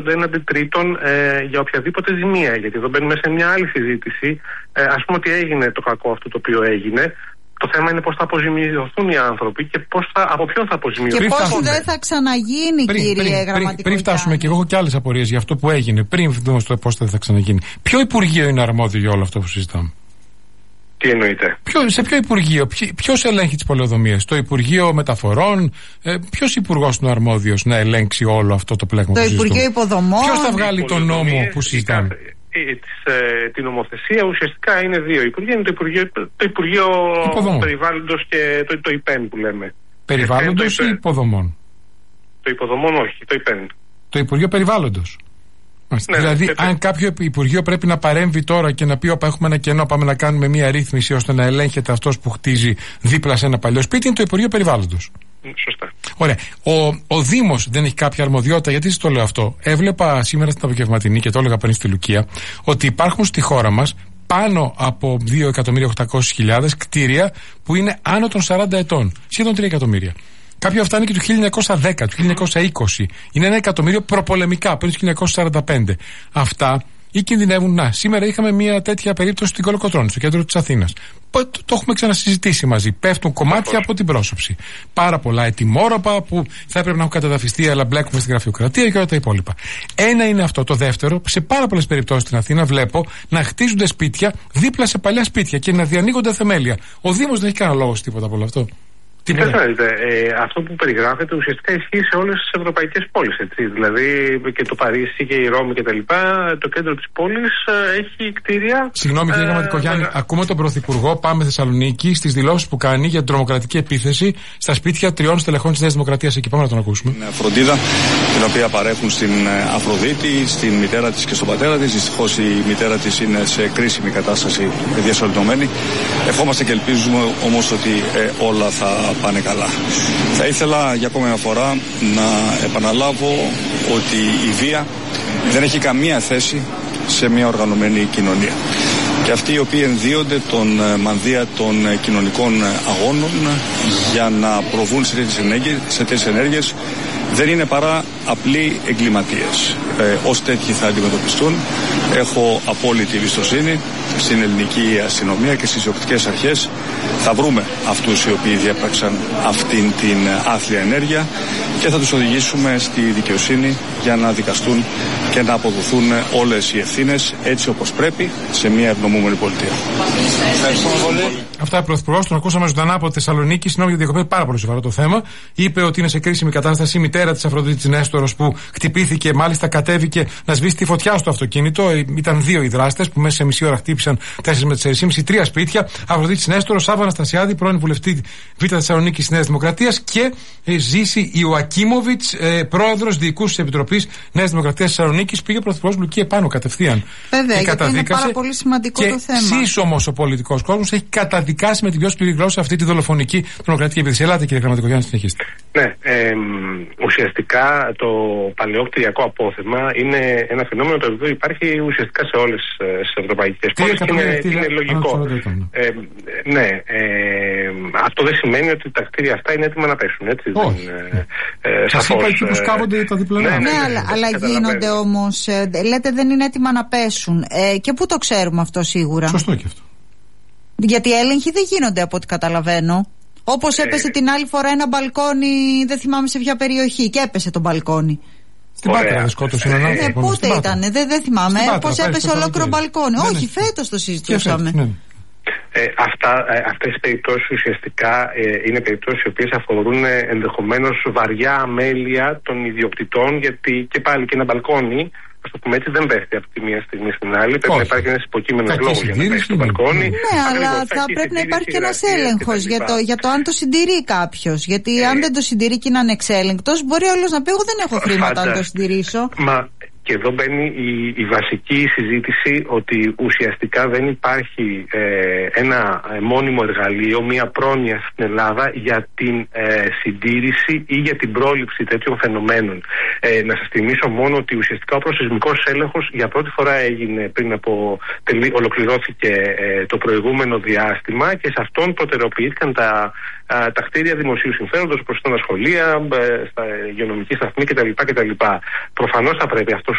έναντι τρίτων για οποιαδήποτε ζημία. Γιατί εδώ μπαίνουμε σε μια άλλη συζήτηση. Ας πούμε ότι έγινε το κακό αυτό το οποίο έγινε. Το θέμα είναι πώς θα αποζημιωθούν οι άνθρωποι και από ποιον θα αποζημιωθούν. Και πώς δεν θα ξαναγίνει, κύριε Γραμματικογιάννη. Πριν φτάσουμε, και εγώ έχω και άλλες απορίες για αυτό που έγινε. Πριν δούμε στο πώς θα ξαναγίνει. Ποιο Υπουργείο είναι αρμόδιο για όλο αυτό που συζητάμε? Τι εννοείτε? Σε ποιο Υπουργείο, ποιος ελέγχει τις πολεοδομίες? Το Υπουργείο Μεταφορών? Ποιος υπουργός είναι αρμόδιος να ελέγξει όλο αυτό το πλέγμα? Το Υπουργείο Υποδομών? Ποιος θα βγάλει τον νόμο που συζητάμε? Την νομοθεσία ουσιαστικά είναι δύο υπουργεία. Είναι το Υπουργείο Περιβάλλοντος και το ΙΠΕΝ που λέμε. Περιβάλλοντος ή υποδομών? Το υποδομών όχι, το ΙΠΕΝ. Το Υπουργείο Περιβάλλοντος. Ναι, δηλαδή, αν κάποιο Υπουργείο πρέπει να παρέμβει τώρα και να πει: Όπα, έχουμε ένα κενό, πάμε να κάνουμε μια ρύθμιση ώστε να ελέγχεται αυτός που χτίζει δίπλα σε ένα παλιό σπίτι, είναι το Υπουργείο Περιβάλλοντος. Σωστά. Ωραία. Ο Δήμος δεν έχει κάποια αρμοδιότητα? Γιατί σας το λέω αυτό? Έβλεπα σήμερα στην απογευματινή και το έλεγα πριν στη Λουκία ότι υπάρχουν στη χώρα μας πάνω από 2.800.000 κτίρια που είναι άνω των 40 ετών. Σχεδόν 3 εκατομμύρια. Κάποια αυτά είναι και του 1910, του 1920. Είναι 1 εκατομμύριο προπολεμικά, πριν του 1945. Αυτά ή κινδυνεύουν. Σήμερα είχαμε μια τέτοια περίπτωση στην Κολοκοτρώνη, στο κέντρο της Αθήνας. Το έχουμε ξανασυζητήσει μαζί. Πέφτουν κομμάτια από την πρόσωψη. Πάρα πολλά ετοιμόρροπα που θα έπρεπε να έχουν καταδαφιστεί, αλλά μπλέκουμε στην γραφειοκρατία και όλα τα υπόλοιπα. Ένα είναι αυτό. Το δεύτερο, σε πάρα πολλές περιπτώσεις στην Αθήνα βλέπω να χτίζονται σπίτια δίπλα σε παλιά σπίτια και να διανοίγονται θεμέλια. Ο Δήμος δεν έχει κανένα λόγο σε τίποτα από όλο αυτό. Αυτό που περιγράφεται ουσιαστικά ισχύει σε όλες τις ευρωπαϊκές πόλεις. Έτσι. Δηλαδή και το Παρίσι και η Ρώμη κτλ. Το κέντρο της πόλης έχει κτίρια. Συγγνώμη, κύριε Γραμματικογιάννη, ακούμε τον Πρωθυπουργό. Πάμε Θεσσαλονίκη στις δηλώσεις που κάνει για την τρομοκρατική επίθεση στα σπίτια 3 στελεχών της Νέας Δημοκρατίας. Εκεί πάμε να τον ακούσουμε. Είναι φροντίδα την οποία παρέχουν στην Αφροδίτη, στην μητέρα της και στον πατέρα της. Δυστυχώς η μητέρα της είναι σε κρίσιμη κατάσταση, διασωληνωμένη. Ευχόμαστε και ελπίζουμε όμως ότι όλα θα πάνε καλά. Θα ήθελα για ακόμη μια φορά να επαναλάβω ότι η βία δεν έχει καμία θέση σε μια οργανωμένη κοινωνία. Και αυτοί οι οποίοι ενδύονται τον μανδύα των κοινωνικών αγώνων για να προβούν σε τέτοιες ενέργειες δεν είναι παρά απλοί εγκληματίες. Ως τέτοιοι θα αντιμετωπιστούν. Έχω απόλυτη εμπιστοσύνη στην ελληνική αστυνομία και στις διοκτικές αρχές. Θα βρούμε αυτούς οι οποίοι διέπραξαν αυτήν την άθλια ενέργεια και θα τους οδηγήσουμε στη δικαιοσύνη για να δικαστούν και να αποδοθούν όλες οι ευθύνες έτσι όπως πρέπει σε μια ευνομούμενη πολιτεία. Ευχαριστούμε πολύ. Αυτά ο Πρωθυπουργός, τον ακούσαμε ζωντανά από τη Θεσσαλονίκη. Συγγνώμη για διακοπή, πάρα πολύ σοβαρό το θέμα. Είπε ότι είναι σε κρίσιμη κατάσταση η μητέρα της Αφροδίτης Νέστορος που χτυπήθηκε, μάλιστα κατέβηκε να σβήσει τη φωτιά στο αυτοκίνητο. Ήταν 2 οι δράστες που μέσα σε μισή ώρα χτύπησαν 4 με 4,5, 3 σπίτια. Αφροδίτης Νέστορος, Σάββα Αναστασιάδη, πρώην βουλευτή Β' Θεσσαλονίκης της Νέας Δημοκρατίας και Ζήση Ιωακίμοβιτς, πρόεδρος διοικούς της Επιτροπής Νέας Δημοκρατίας Θεσσαλονίκης. Πήγε ο Πρωθυπουργός Λουκή επάνω κατευθείαν. Βέβαια, γιατί είναι πάρα πολύ σημαντικό το θέμα. Και εσείς όμως ο πολιτικός κόσμος έχει καταδικάσει με την πιο σκληρή γλώσσα αυτή τη δολοφονική τρομοκρατική επίθεση. Ελάτε, κύριε Γραμματικογιάννη, συνεχίστε. Ναι, ουσιαστικά το παλαιόκτηριακό απόθεμα είναι ένα φαινόμενο το οποίο υπάρχει ουσιαστικά σε όλες τις ευρωπαϊκές πόλεις και είναι λογικό. Ναι, αυτό δεν σημαίνει ότι τα κτίρια αυτά είναι έτοιμα να πέσουν, έτσι. Σας είπα εκεί που σκάβονται τα διπλανά. Ναι, αλλά γίνονται όμως, λέτε δεν είναι έτοιμα να πέσουν. Και πού το ξέρουμε αυτό σίγουρα? Σωστό και αυτό. Γιατί οι έλεγχοι δεν γίνονται από ό,τι καταλαβαίνω. Όπως έπεσε την άλλη φορά ένα μπαλκόνι, δεν θυμάμαι σε ποια περιοχή, και έπεσε το μπαλκόνι. Στην Πάτρα δεν σκότωσε έναν άνθρωπο. Πότε ήταν, δεν θυμάμαι. Πώς έπεσε ολόκληρο μπαλκόνι. Όχι, φέτος το συζητούσαμε. Αυτές οι περιπτώσεις ουσιαστικά είναι περιπτώσεις οι οποίες αφορούν ενδεχομένως βαριά αμέλεια των ιδιοκτητών, γιατί και πάλι και ένα μπαλκόνι, ας το πούμε έτσι, δεν πέφτει από τη μία στιγμή στην άλλη. Πρέπει να υπάρχει ένας υποκείμενος λόγος για να πέσει το μπαλκόνι. Ναι, αλλά θα πρέπει να υπάρχει και ένας έλεγχος για το αν το συντηρεί κάποιος. Γιατί αν δεν το συντηρεί και είναι ανεξέλεγκτος, μπορεί όλος να πει: εγώ δεν έχω χρήματα να το συντηρήσω. και εδώ μπαίνει η βασική συζήτηση ότι ουσιαστικά δεν υπάρχει ένα μόνιμο εργαλείο, μια πρόνοια στην Ελλάδα για την συντήρηση ή για την πρόληψη τέτοιων φαινομένων. Να σας θυμίσω μόνο ότι ουσιαστικά ο προσεισμικός έλεγχος για πρώτη φορά έγινε πριν από ολοκληρώθηκε το προηγούμενο διάστημα και σε αυτόν προτεραιοποιήθηκαν τα κτίρια δημοσίου συμφέροντος, όπως ήταν τα σχολεία, στα υγειονομική σταθμή κτλ. Προφανώς θα πρέπει αυτός